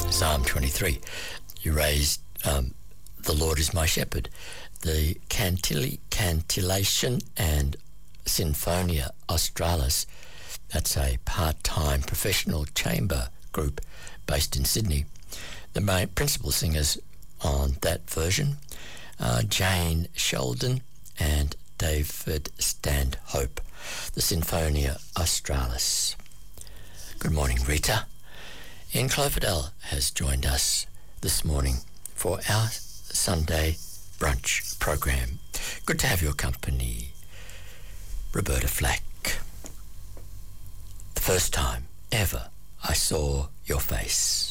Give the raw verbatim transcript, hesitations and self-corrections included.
Psalm twenty-three. You raised um, The Lord is My Shepherd. The Cantil- Cantillation and Sinfonia Australis, that's a part-time professional chamber group based in Sydney. The main principal singers on that version are Jane Sheldon and David Stanhope, the Sinfonia Australis. Good morning, Rita. Ian Cloverdale has joined us this morning for our Sunday brunch program. Good to have your company, Roberta Flack. The first time ever I saw your face.